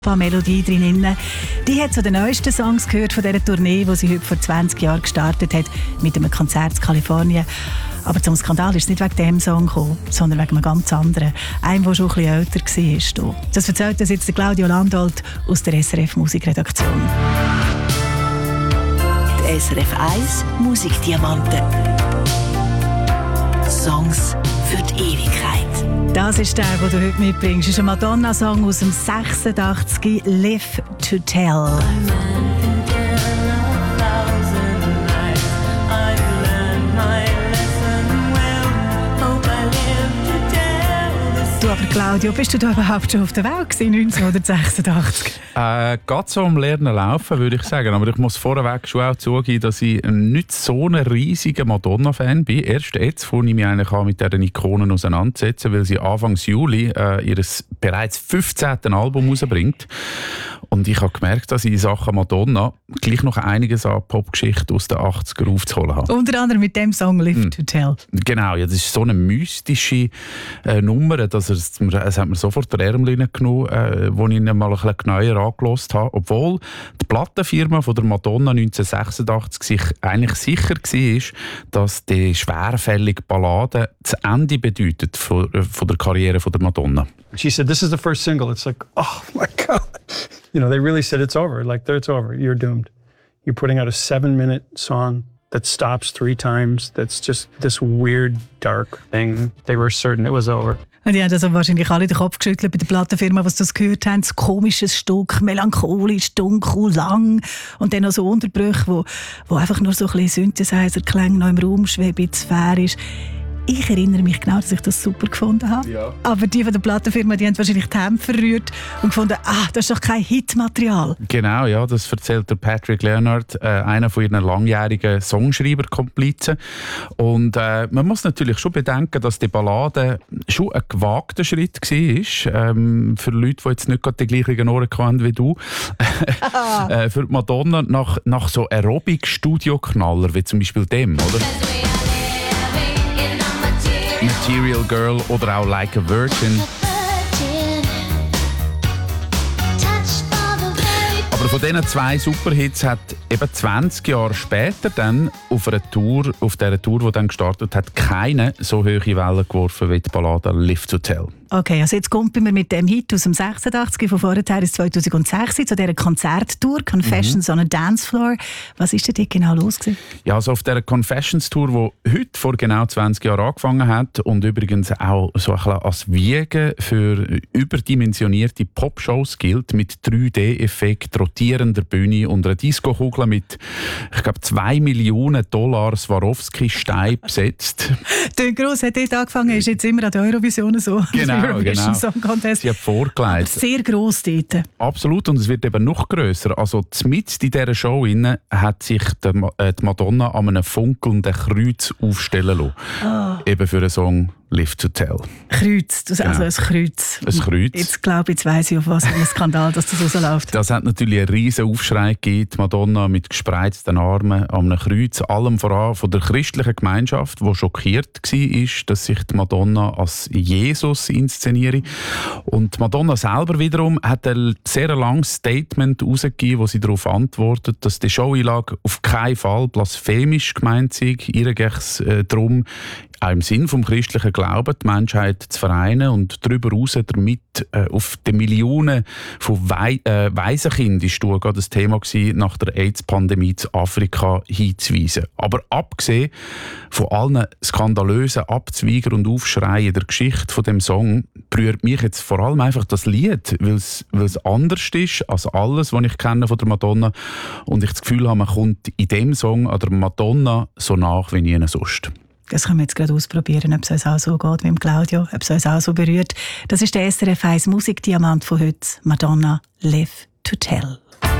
Melodie drin. Die hat zu den neuesten Songs gehört von dieser Tournee, die sie heute vor 20 Jahren gestartet hat, mit einem Konzert in Kalifornien. Aber zum Skandal ist es nicht wegen dem Song gekommen, sondern wegen einem ganz anderen. Einem, der schon ein bisschen älter war. Das erzählt uns jetzt der Claudio Landolt aus der SRF Musikredaktion. Die SRF 1 Musikdiamanten. Songs für die Ewigkeit. Das ist der, den du heute mitbringst. Das ist ein Madonna-Song aus dem 86, «Live to Tell». Du aber, Claudio, bist du da überhaupt schon auf der Welt gewesen, 1986? Gerade so am Lernen laufen, würde ich sagen. Aber ich muss vorweg schon auch zugeben, dass ich nicht so ein riesiger Madonna-Fan bin. Erst jetzt fange ich mich eigentlich an, mit diesen Ikonen auseinanderzusetzen, weil sie Anfang Juli ihr bereits 15. Album rausbringt. Und ich habe gemerkt, dass ich in Sachen Madonna gleich noch einiges an Popgeschichte aus den 80er aufzuholen habe. Unter anderem mit dem Song «Live to Tell». Genau, ja, das ist so eine mystische Nummer, dass es hat mir sofort der Ärmel reingenommen, wo ich ihn mal ein bisschen genauer angehört habe. Obwohl die Plattenfirma von der Madonna 1986 sich eigentlich sicher war, dass die schwerfällige Ballade das Ende bedeutet von der Karriere von der Madonna. She said, "This is the first single." It's like, oh my God. You know, they really said it's over. Like, it's over. You're doomed. You're putting out a 7-minute song that stops 3 times. That's just this weird, dark thing. They were certain it was over. Und die haben also wahrscheinlich alle den Kopf geschüttelt bei der Plattenfirma, was das gehört haben. Ein komisches Stück, melancholisch, dunkel, lang. Und dann noch so Unterbrüche, wo einfach nur so ein bisschen Synthesizer-Klänge noch im Raum schweben, sphärisch. Ich erinnere mich genau, dass ich das super gefunden habe. Ja. Aber die von der Plattenfirma, die haben wahrscheinlich die Hände verrührt und gefunden, das ist doch kein Hitmaterial. Genau, ja, das erzählt der Patrick Leonard, einer von ihren langjährigen Songschreiber-Komplizen. Und man muss natürlich schon bedenken, dass die Ballade schon ein gewagter Schritt war. Für Leute, die jetzt nicht gerade die gleichen Ohren hatten wie du. Für Madonna nach so Aerobic-Studio-Knaller, wie zum Beispiel dem, oder? Material Girl oder auch Like a Virgin. Aber von diesen 2 Superhits hat eben 20 Jahre später dann auf dieser Tour, die dann gestartet hat, keine so hohe Welle geworfen wie die Ballade «Live to Tell». Okay, also jetzt kommen wir mit dem Hit aus dem 86 von vorher bis 2006 zu dieser Konzerttour «Confessions on a Dance Floor». Was ist denn dort genau los gewesen? Ja, also auf dieser Confessions-Tour, die heute vor genau 20 Jahren angefangen hat und übrigens auch so ein bisschen als Wiege für überdimensionierte Popshows gilt, mit 3D-Effekt, rotierender Bühne und einer Disco-Kugel mit, ich glaube, $2 Millionen Swarovski-Stein besetzt. Der Gross hat dort angefangen, ist jetzt immer an der Eurovision so. Genau. Song Contest. Sie hat vorgelegt. Sehr gross dort. Absolut, und es wird eben noch grösser. Also mitten in dieser Show hat sich die Madonna an einem funkelnden Kreuz aufstellen lassen. Eben für einen Song «Live to Tell». Kreuz, also genau. ein Kreuz. Ein Kreuz. Jetzt glaube ich, jetzt weiss ich, auf was für ein Skandal dass das rausläuft. Das hat natürlich einen riesen Aufschrei gegeben. Die Madonna mit gespreizten Armen an einem Kreuz. Allem voran von der christlichen Gemeinschaft, die schockiert war, dass sich die Madonna als Jesus inszeniere. Und die Madonna selber wiederum hat ein sehr langes Statement herausgegeben, wo sie darauf antwortet, dass die Showeinlage auf keinen Fall blasphemisch gemeint sei. Ihr geht es darum, auch im Sinn vom christlichen Glauben, die Menschheit zu vereinen und darüber hinaus damit auf die Millionen von Waisenkindern ist gerade das Thema gewesen, nach der AIDS-Pandemie in Afrika hinzuweisen. Aber abgesehen von allen skandalösen Abzweigern und Aufschreien in der Geschichte von dem Song, berührt mich jetzt vor allem einfach das Lied, weil es anders ist als alles, was ich kenne von der Madonna. Und ich das Gefühl habe, man kommt in dem Song an der Madonna so nach wie nie sonst. Das können wir jetzt gerade ausprobieren, ob es uns auch so geht wie im Claudio, ob es uns auch so berührt. Das ist der SRF 1 Musikdiamant von heute, Madonna «Live to Tell».